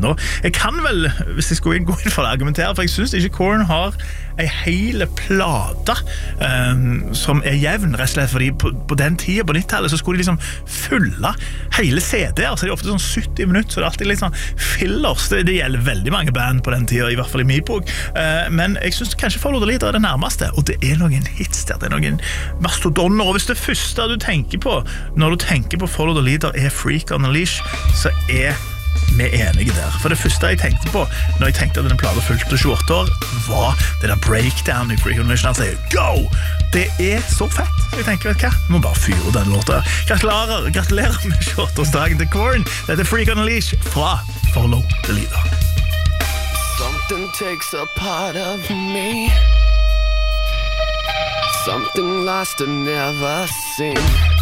platen. Og jeg kan vel, hvis jeg skulle gå inn for å argumentere, for jeg synes ikke Korn har en hele plate som jevn, rett og slett, fordi på den tiden, på 90-tallet, så skulle de liksom fylle hele CD-er, så det ofte sånn 70 minutter, så det alltid litt sånn fillers. Det gjelder veldig mange band på den tiden, i hvert fall i min bok, men jeg synes kanskje Follow the Leader det nærmeste, og det noen hits der, det noen mastodonner, og hvis det første du tenker på når du tenker på Follow the Leader Freak on a Leash, så vi enige der. For det første jeg tenkte på når jeg tenkte at den plata fulgte 28 år, var det der breakdown i Freak on a Leash. Han sier, go! Det så fett. Jeg tenker, vet hva? Vi må bare fyre den låta. Gratulerer med 28-årsdagen til Korn. Dette Freak on a Leash fra Follow the Leader. Something takes a part of me, something lost and never seen.